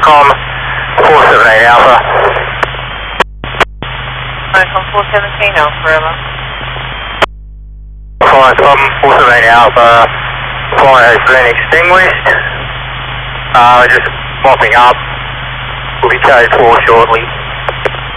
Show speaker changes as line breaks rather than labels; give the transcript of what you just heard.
Viacom 478 Alpha.
Viacom 417 Alpha, Emma.
Viacom 478 Alpha, fire has been extinguished. Just mopping up. Will be charged for shortly.